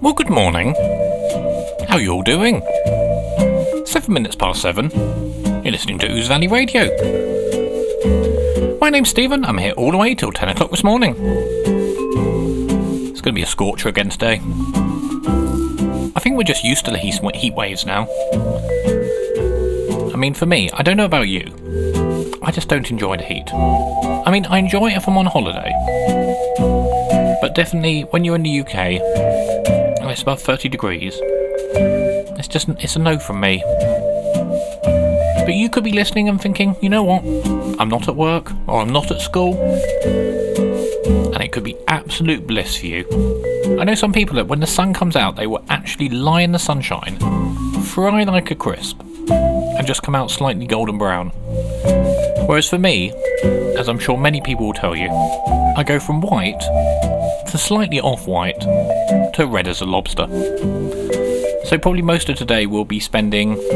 Well, good morning. How are you all doing? 7 minutes past 7. You're listening to Ouse Valley Radio. My name's Stephen. I'm here all the way till 10 o'clock this morning. It's going to be a scorcher again today. I think we're just used to the heat waves now. I mean, for me, I don't know about you, I just don't enjoy the heat. I mean, I enjoy it if I'm on holiday. But definitely, when you're in the UK, and it's above 30 degrees, it's a no from me. But you could be listening and thinking, you know what, I'm not at work, or I'm not at school, and it could be absolute bliss for you. I know some people that when the sun comes out, they will actually lie in the sunshine, fry like a crisp, and just come out slightly golden brown. Whereas for me, as I'm sure many people will tell you, I go from white to slightly off-white to red as a lobster. So probably most of today we'll be spending